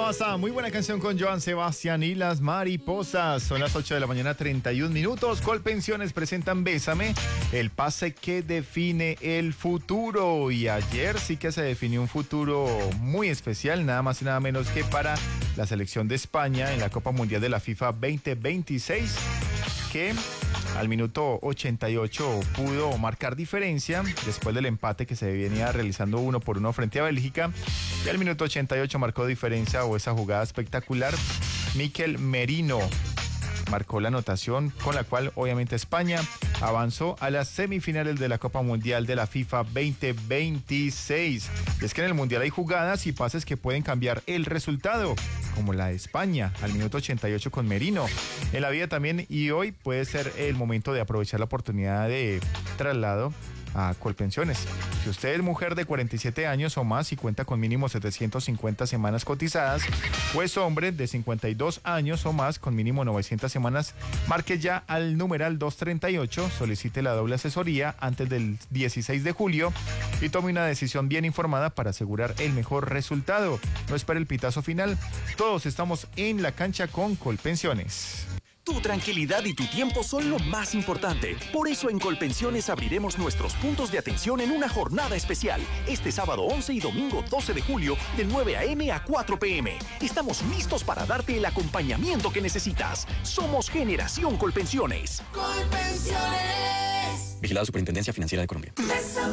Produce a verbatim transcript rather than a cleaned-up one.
pasa? Muy buena canción con Joan Sebastián y las mariposas. Son las ocho de la mañana, treinta y un minutos. Colpensiones presentan Bésame, el pase que define el futuro. Y ayer sí que se definió un futuro muy especial, nada más y nada menos que para la selección de España en la Copa Mundial de la FIFA veinte veintiséis, que al minuto ochenta y ocho pudo marcar diferencia después del empate que se venía realizando uno por uno frente a Bélgica. Y al minuto ochenta y ocho marcó diferencia, o esa jugada espectacular, Mikel Merino marcó la anotación con la cual obviamente España avanzó a las semifinales de la Copa Mundial de la FIFA veinte veintiséis. Y es que en el Mundial hay jugadas y pases que pueden cambiar el resultado, como la de España al minuto ochenta y ocho con Merino. En la vida también, y hoy puede ser el momento de aprovechar la oportunidad de traslado a Colpensiones. Si usted es mujer de cuarenta y siete años o más y cuenta con mínimo setecientas cincuenta semanas cotizadas, o es hombre de cincuenta y dos años o más con mínimo novecientas semanas, marque ya al numeral doscientos treinta y ocho, solicite la doble asesoría antes del dieciséis de julio y tome una decisión bien informada para asegurar el mejor resultado. No espere el pitazo final. Todos estamos en la cancha con Colpensiones. Tu tranquilidad y tu tiempo son lo más importante. Por eso en Colpensiones abriremos nuestros puntos de atención en una jornada especial. Este sábado once y domingo doce de julio, de nueve a eme a cuatro pe eme. Estamos listos para darte el acompañamiento que necesitas. Somos Generación Colpensiones. Colpensiones. Vigilado Superintendencia Financiera de Colombia.